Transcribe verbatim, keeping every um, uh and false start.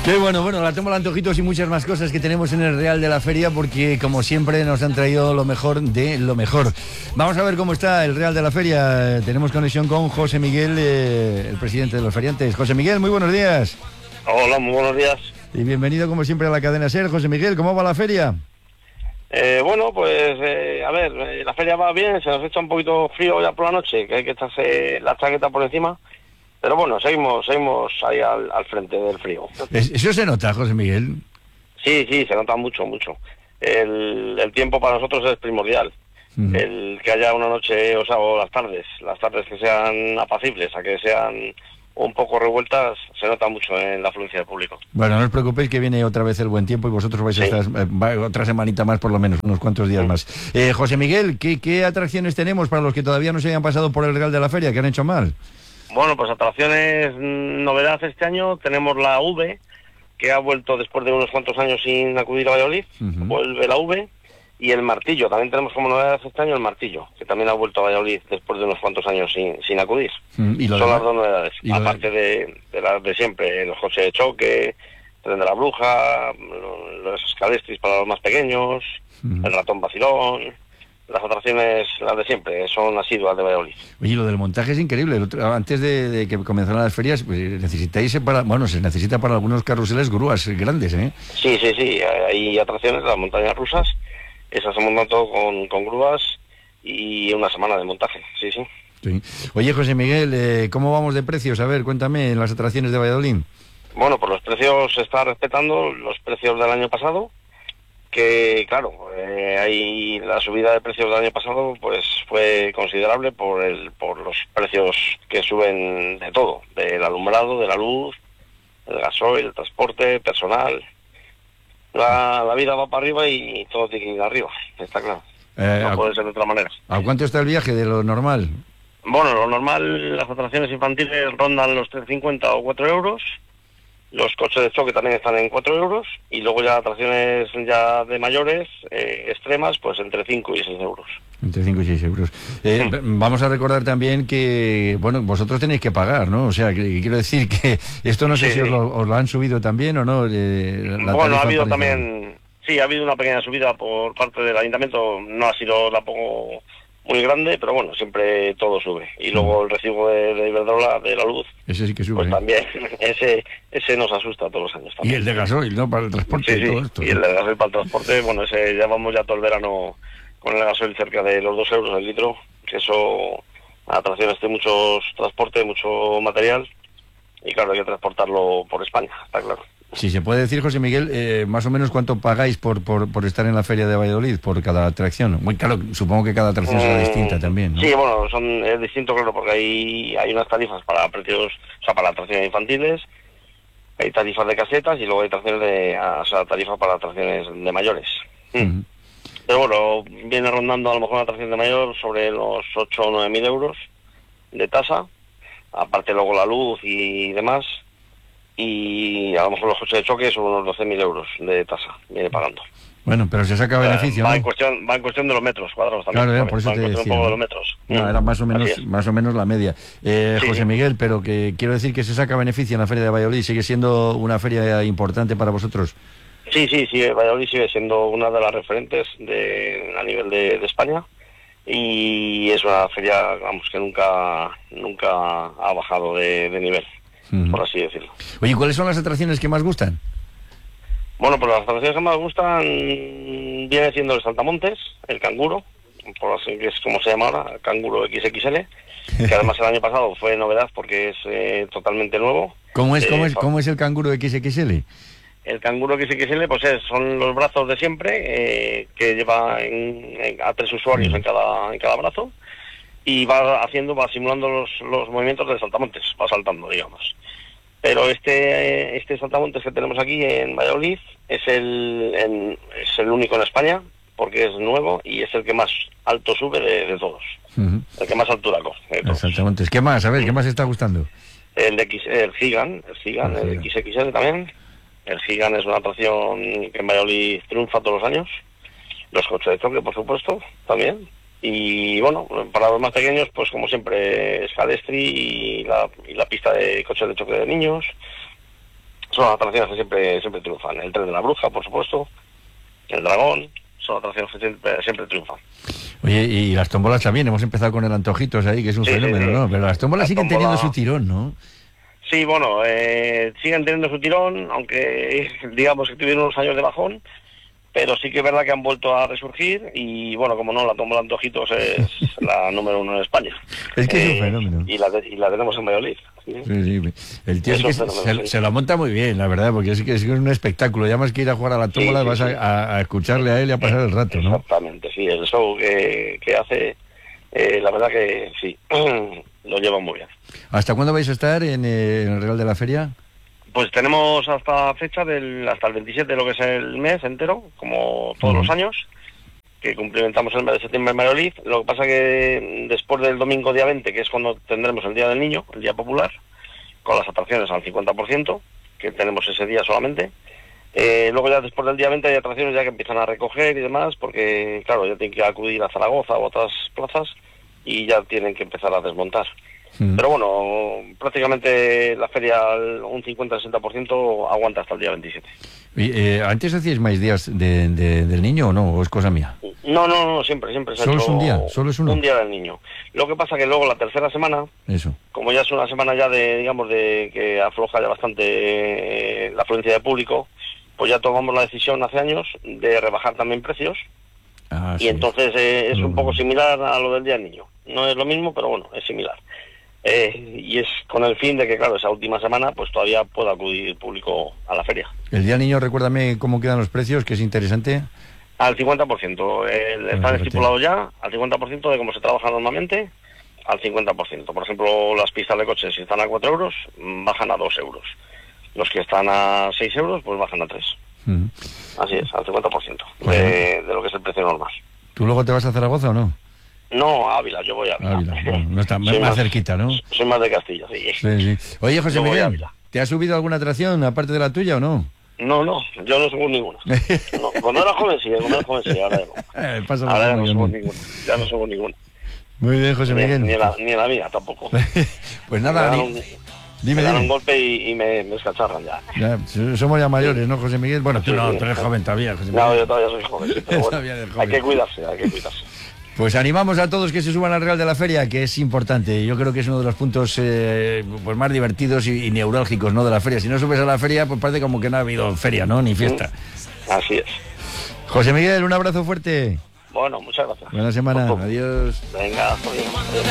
Qué bueno, bueno, la toma de antojitos y muchas más cosas que tenemos en el Real de la Feria, porque como siempre nos han traído lo mejor de lo mejor. Vamos a ver cómo está el Real de la Feria. Tenemos conexión con José Miguel, eh, el presidente de los feriantes. José Miguel, muy buenos días. Hola, muy buenos días. Y bienvenido como siempre a la cadena SER. José Miguel, ¿cómo va la feria? Eh, bueno, pues eh, a ver, eh, la feria va bien, se nos echa un poquito frío ya por la noche, que hay que echarse la chaqueta por encima. Pero bueno, seguimos seguimos ahí al, al frente del frío. ¿Eso se nota, José Miguel? Sí, sí, se nota mucho, mucho. El, el tiempo para nosotros es primordial. Mm. El que haya una noche, o sea, o las tardes, las tardes que sean apacibles, a que sean un poco revueltas, se nota mucho en la afluencia del público. Bueno, no os preocupéis que viene otra vez el buen tiempo y vosotros vais sí. a estar eh, otra semanita más, por lo menos, unos cuantos días mm. más. Eh, José Miguel, ¿qué, ¿qué atracciones tenemos para los que todavía no se hayan pasado por el Real de la Feria, que han hecho mal? Bueno, pues atracciones, novedad este año, tenemos la V, que ha vuelto después de unos cuantos años sin acudir a Valladolid, uh-huh. vuelve la V, y el martillo, también tenemos como novedad este año el martillo, que también ha vuelto a Valladolid después de unos cuantos años sin, sin acudir. Uh-huh. ¿Y lo Son de... las dos novedades, aparte de, de las de siempre, los coches de choque, tren de la bruja, los escalestris para los más pequeños, uh-huh. el ratón vacilón... Las atracciones, las de siempre, son asiduas de Valladolid. Oye, lo del montaje es increíble. El otro, antes de, de que comenzaran las ferias, pues necesitáis para, bueno, se necesita para algunos carruseles grúas grandes, ¿eh? Sí, sí, sí. Hay atracciones, las montañas rusas, esas se montan todo con, con grúas y una semana de montaje, sí, sí. sí. Oye, José Miguel, eh, ¿cómo vamos de precios? A ver, cuéntame, en las atracciones de Valladolid. Bueno, pues los precios se están respetando los precios del año pasado, que claro, eh, hay la subida de precios del año pasado pues fue considerable por el por los precios que suben de todo, del alumbrado, de la luz, del gasoil, el transporte, personal. La, la vida va para arriba y todo tiene que ir arriba, está claro. Eh, no puede ser de otra manera. ¿A cuánto está el viaje de lo normal? Bueno, lo normal, las atracciones infantiles rondan los tres cincuenta o cuatro euros. Los coches de choque también están en cuatro euros y luego ya atracciones ya de mayores, eh, extremas, pues entre cinco y seis euros. Entre cinco y seis euros. Eh, sí. Vamos a recordar también que, bueno, vosotros tenéis que pagar, ¿no? O sea, que, quiero decir que esto no sé sí, si os lo, os lo han subido también o no. Eh, la bueno, ha habido también, sí, ha habido una pequeña subida por parte del ayuntamiento, no ha sido tampoco muy grande, pero bueno, siempre todo sube. Y luego el recibo de, de Iberdrola, de la luz, ese sí que sube, pues ¿eh? también, ese ese nos asusta todos los años también. Y el de gasoil, ¿no? Para el transporte sí, y todo sí, esto. Y el de gasoil para el transporte, bueno, ese ya vamos ya todo el verano con el gasoil cerca de los dos euros el litro, que eso, atracciones de muchos transporte, mucho material, y claro, hay que transportarlo por España, está claro. Si se puede decir, José Miguel, eh, más o menos cuánto pagáis por, por por estar en la feria de Valladolid, por cada atracción. Muy claro, supongo que cada atracción será mm, distinta también, ¿no? Sí, bueno, son, es distinto, claro, porque hay, hay unas tarifas para precios, o sea, para atracciones infantiles, hay tarifas de casetas y luego hay atracciones de, o sea, tarifas para atracciones de mayores. Mm. Uh-huh. Pero bueno, viene rondando a lo mejor una atracción de mayor sobre los ocho o nueve mil euros de tasa, aparte luego la luz y demás. Y a lo mejor los coches de choque son unos doce mil euros de tasa, viene pagando. Bueno, pero se saca beneficio, eh, va ¿no? En cuestión, va en cuestión de los metros cuadrados también. Claro, por eso va te en decía. Un poco de los metros. No, era más o menos más o menos la media. Eh, sí, José Miguel, pero que quiero decir que se saca beneficio en la Feria de Valladolid, ¿sigue siendo una feria importante para vosotros? Sí, sí, sí, Valladolid sigue siendo una de las referentes de, a nivel de, de España. Y es una feria, vamos, que nunca nunca ha bajado de, de nivel. Uh-huh. Por así decirlo. Oye, ¿cuáles son las atracciones que más gustan? Bueno, pues las atracciones que más gustan viene siendo el saltamontes, el canguro, por así que es como se llama ahora, el canguro equis equis ele, que además el año pasado fue novedad porque es eh, totalmente nuevo. ¿Cómo es, eh, cómo es, cómo es el canguro equis equis ele? El canguro equis equis ele, pues es, son los brazos de siempre, eh, que lleva en, en, a tres usuarios uh-huh. en cada en cada brazo. Y va haciendo, va simulando los, los movimientos del saltamontes, va saltando, digamos. Pero este este saltamontes que tenemos aquí en Valladolid es el en, es el único en España, porque es nuevo y es el que más alto sube de, de todos. Uh-huh. El que más altura coge. El saltamontes. ¿Qué más? A ver, ¿qué más está gustando? El X, el Gigan, el Gigan, el, el equis equis ele también. El Gigan es una atracción que en Valladolid triunfa todos los años. Los coches de choque, por supuesto, también. Y bueno, para los más pequeños, pues como siempre, Scalestri y la, y la pista de coches de choque de niños. son atracciones que siempre, siempre triunfan. El tren de la bruja, por supuesto, el dragón, son atracciones que siempre, siempre triunfan. Oye, y las tómbolas también, hemos empezado con el antojitos ahí, que es un sí, fenómeno, sí, sí. ¿no? Pero las tómbolas la siguen tómbola... teniendo su tirón, ¿no? Sí, bueno, eh, siguen teniendo su tirón, aunque digamos que tuvieron unos años de bajón, pero sí que es verdad que han vuelto a resurgir y, bueno, como no, la tómbola Antojitos es la número uno en España. Es que eh, es un fenómeno. Y la, y la tenemos en Valladolid. ¿Sí? Sí, sí. El tío es que se, se, se lo monta muy bien, la verdad, porque es que es un espectáculo. Ya más que ir a jugar a la tómbola, sí, sí, vas sí. A, a escucharle a él y a pasar el rato, ¿no? Exactamente, sí, el show que, que hace, eh, la verdad que sí, lo lleva muy bien. ¿Hasta cuándo vais a estar en, eh, en el Real de la Feria? Pues tenemos hasta fecha del hasta el veintisiete, lo que es el mes entero, como todos uh-huh. los años, que cumplimentamos el mes de septiembre en Valladolid. Lo que pasa que después del domingo día veinte, que es cuando tendremos el Día del Niño, el Día Popular, con las atracciones al cincuenta por ciento, que tenemos ese día solamente, eh, luego ya después del día veinte hay atracciones ya que empiezan a recoger y demás, porque claro, ya tienen que acudir a Zaragoza o a otras plazas y ya tienen que empezar a desmontar. Mm. Pero bueno, prácticamente la feria un cincuenta a sesenta por ciento aguanta hasta el día veintisiete. ¿Y, eh, ¿Antes hacíais más días de, de, del niño o no? ¿O es cosa mía? No, no, no, siempre, siempre se ha ¿Solo hecho es un día? ¿Solo es uno? Un día del niño. Lo que pasa que luego la tercera semana, Eso. como ya es una semana ya de, digamos, de que afloja ya bastante eh, la afluencia de público, pues ya tomamos la decisión hace años de rebajar también precios. Ah, y sí. entonces eh, es mm. un poco similar a lo del día del niño. No es lo mismo, pero bueno, es similar. Eh, y es con el fin de que, claro, esa última semana pues todavía pueda acudir público a la feria. El día del niño, recuérdame cómo quedan los precios, que es interesante. Al cincuenta por ciento, el, están estipulados ya, al cincuenta por ciento de cómo se trabaja normalmente, al cincuenta por ciento. Por ejemplo, las pistas de coches, si están a cuatro euros, bajan a dos euros. Los que están a seis euros, pues bajan a tres. Uh-huh. Así es, al cincuenta por ciento de, de lo que es el precio normal. ¿Tú luego te vas a Zaragoza o no? No, a Ávila, yo voy a Ávila. Ávila, bueno, no está más, más cerquita, ¿no? Soy más de Castilla, sí. sí, sí. Oye, José Miguel, ¿te has subido alguna atracción aparte de la tuya o no? No, no, yo no subo ninguna. No, cuando era joven sí, cuando era joven sí, ahora no. Eh, pasa ahora no subo ninguna, ya no subo ninguna. Muy bien, José Miguel. Ni, ni, la, ni la mía tampoco. Pues nada, ni... un, dime, me dan dime. un golpe y, y me, me escacharran ya. ya. Somos ya mayores, ¿no, José Miguel? Bueno, tú sí, no, tú eres joven todavía, José Miguel. No, yo todavía soy joven, sí, pero bueno, hay que cuidarse, hay que cuidarse. Pues animamos a todos que se suban al Real de la Feria, que es importante. Yo creo que es uno de los puntos eh, pues más divertidos y, y neurálgicos, ¿no?, de la feria. Si no subes a la feria, pues parece como que no ha habido feria, ¿no?, ni fiesta. Así es. José Miguel, un abrazo fuerte. Bueno, muchas gracias. Buena semana, adiós. Venga, hasta luego.